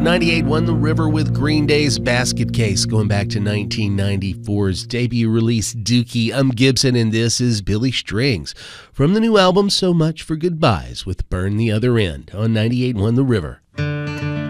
98.1 The River with Green Day's Basket Case, going back to 1994's debut release, Dookie. I'm Gibson, and this is Billy Strings from the new album, So Much for Goodbyes, with Burn the Other End on 98.1 The River.